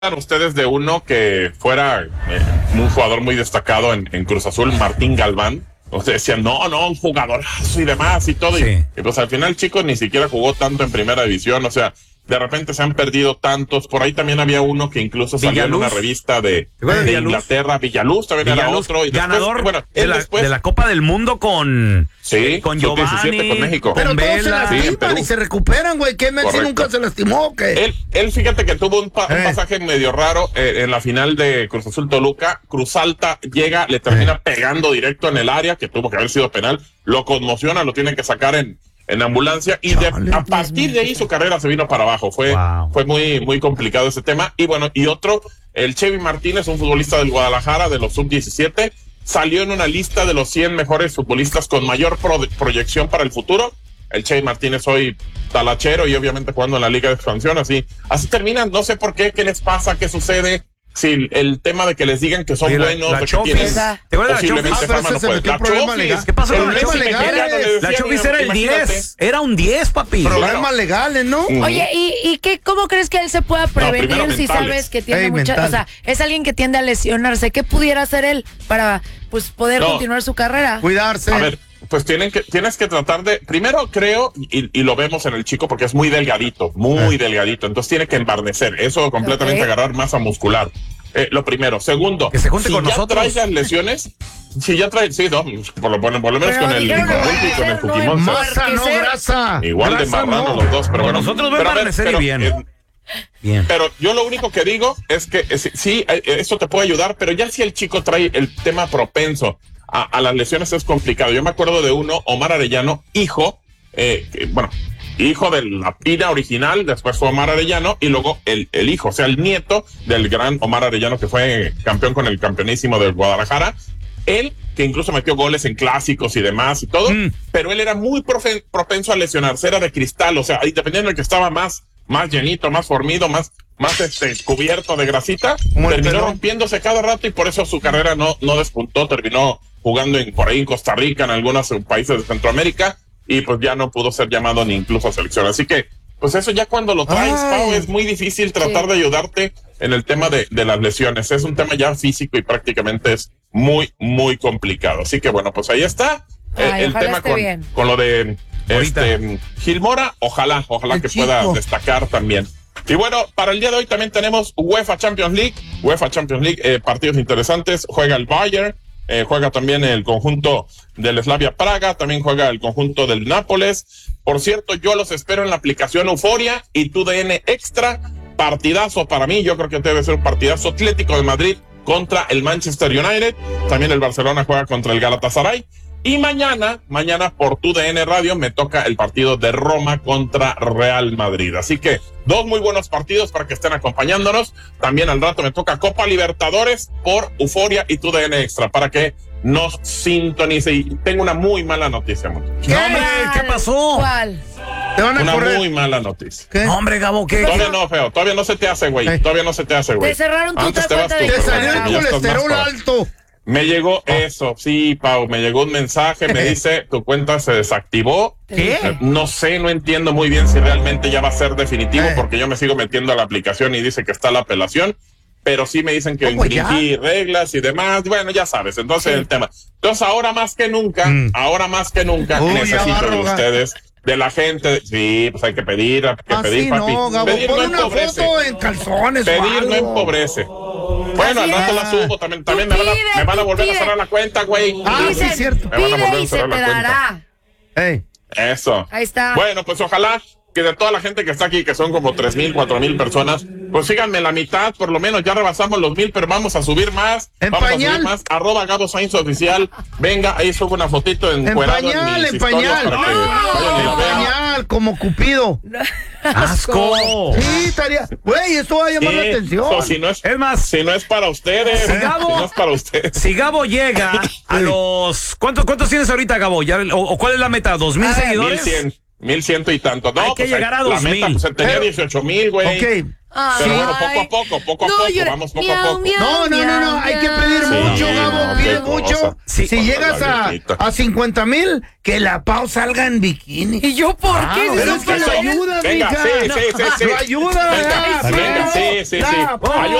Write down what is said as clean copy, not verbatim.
ustedes de uno que fuera un jugador muy destacado en Cruz Azul, Martín Galván? O sea, decían, no, un jugadorazo y demás y todo. Sí. Y pues al final el chico ni siquiera jugó tanto en primera división. O sea, de repente se han perdido tantos. Por ahí también había uno que incluso salió en una revista de Inglaterra, Villaluz también era otro. Y ganador después, de la Copa del Mundo con Giovanni, con México. Pero todos se Sí, en lastiman y se recuperan, güey. ¿Qué Messi nunca se lastimó? ¿Qué? Él fíjate que tuvo un pasaje medio raro en la final de Cruz Azul Toluca. Cruz Alta llega, le termina pegando directo en el área, que tuvo que haber sido penal. Lo conmociona, lo tienen que sacar en ambulancia y a partir de ahí su carrera se vino para abajo. Fue muy, muy complicado ese tema. Y bueno, y otro, el Chevy Martínez, un futbolista del Guadalajara de los sub-17, salió en una lista de los 100 mejores futbolistas con mayor proyección para el futuro. El Chevy Martínez hoy talachero y obviamente jugando en la Liga de Expansión, así terminan. No sé por qué, qué les pasa, qué sucede. Sí, el tema de que les digan que son buenos, de que tienen posiblemente fama, no puede. La Chofis, ¿qué pasó con la Problemas Chofis? legales. La Chofis era el 10, era un 10, papi. Problemas legales, ¿no? Oye, ¿y cómo crees que él se pueda prevenir si mentales. sabes que tiene mucha, o sea, es alguien que tiende a lesionarse? ¿Qué pudiera hacer él para poder continuar su carrera? Cuidarse. A ver, pues tienes que tratar de, primero creo, y lo vemos en el chico porque es muy delgadito, entonces tiene que embarnecer, eso completamente agarrar masa muscular. Lo primero. Segundo, que se junte si con ya nosotros. trae las lesiones, por lo menos con el Multi y con el Fujimón. Masa, no grasa. Igual de marrano los dos, pero Con bueno. nosotros va a embarnecer y bien. Bien. Pero yo lo único que digo es que sí, eso te puede ayudar, pero ya si el chico trae el tema propenso a las lesiones es complicado. Yo me acuerdo de uno, Omar Arellano, hijo de la Pina original, después fue Omar Arellano y luego el hijo, o sea, el nieto del gran Omar Arellano que fue campeón con el campeonísimo del Guadalajara. Él, que incluso metió goles en clásicos y demás y todo, pero él era muy propenso a lesionarse, era de cristal, o sea, dependiendo del que estaba más llenito, más formido, más cubierto de grasita, terminó rompiéndose cada rato y por eso su carrera no despuntó, terminó jugando por ahí en Costa Rica, en algunos países de Centroamérica, y pues ya no pudo ser llamado ni incluso a selección. Así que, pues eso ya cuando lo traes, Pau, es muy difícil tratar de ayudarte en el tema de las lesiones. Es un tema ya físico y prácticamente es muy, muy complicado. Así que bueno, pues ahí está el tema con lo de Gil Mora. Ojalá que pueda destacar también. Y bueno, para el día de hoy también tenemos UEFA Champions League, partidos interesantes. Juega el Bayern, juega también el conjunto del Slavia Praga, también juega el conjunto del Nápoles. Por cierto, yo los espero en la aplicación Euforia y TUDN Extra. Partidazo para mí, yo creo que debe ser un partidazo. Atlético de Madrid contra el Manchester United. También el Barcelona juega contra el Galatasaray. Y mañana por TUDN Radio me toca el partido de Roma contra Real Madrid. Así que 2 muy buenos partidos para que estén acompañándonos. También al rato me toca Copa Libertadores por Euforia y TUDN Extra para que nos sintonice. Y tengo una muy mala noticia, muchachos. No, hombre, ¿qué pasó? ¿Cuál? Te van a Una correr. muy mala noticia. ¿Qué? No, hombre, Gabo, ¿qué? Todavía no, feo. Todavía no se te hace, güey. Te cerraron tu Antes te vas cuenta tú, de Te pero salió bueno, el ya estás más colesterol para- alto. Me llegó eso, sí, Pau, me llegó un mensaje, me dice, tu cuenta se desactivó. ¿Qué? No sé, no entiendo muy bien si realmente ya va a ser definitivo, porque yo me sigo metiendo a la aplicación y dice que está la apelación, pero sí me dicen que infringí reglas y demás, bueno, ya sabes, entonces el tema. Entonces ahora más que nunca, Uy, necesito ya va a de rogar. ustedes, de la gente, sí, pues hay que pedir, Así papi. no, Gabo, Pedir no pon una empobrece. foto en calzones. o Pedir no algo. empobrece. Bueno, al rato la subo, también me van a volver a cerrar la cuenta, güey. Ah, sí, es cierto. Me van a volver Pide a y se cerrar te la cuenta. dará. Ey. Eso. Ahí está. Bueno, pues ojalá que de toda la gente que está aquí, que son como 3,000, 4,000 personas, pues síganme la mitad, por lo menos ya rebasamos los 1,000, pero vamos a subir más. En Vamos pañal. a subir más. @GaboSainz Oficial. Venga, ahí subo una fotito En encuerado pañal, mis en historias pañal. para que vayan y En la vean. pañal, como Cupido. ¡Asco! Sí, estaría. Güey, esto va a llamar la atención. So, si no es para ustedes, Si Gabo- si no es para ustedes. Si Gabo llega a los... ¿Cuántos tienes ahorita, Gabo? ¿O cuál es la meta? ¿2,000 Ah, seguidores? 1,100 y tanto. No, Hay que llegar a la 2,000. meta, pues tenía 18,000, güey. Ok, Pero bueno, poco a poco, vamos poco a poco. No, hay que pedir mucho, Gabo, pide mucho. Si llegas a 50,000, que la Pau salga en bikini. ¿Y yo por qué? Pero es que lo ayuda, venga, mija. sí. Lo ayuda, venga, sí.